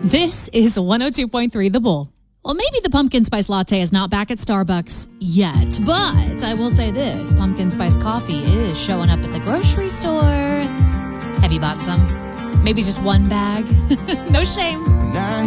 This is 102.3 The Bull. Well, maybe the pumpkin spice latte is not back at Starbucks yet, but I will say this. Pumpkin spice coffee is showing up at the grocery store. Have you bought some? Maybe just one bag? No shame.